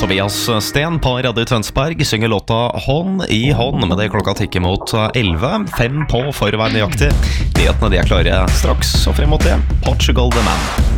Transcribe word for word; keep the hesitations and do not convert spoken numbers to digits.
Tobias Sten på Radio Tønsberg synger låta Hånd i hånd, med det klokka tikker mot elleve, fem på for å være nøyaktig. Nyhetene de er klare straks, og frem mot det, Portugal The Man.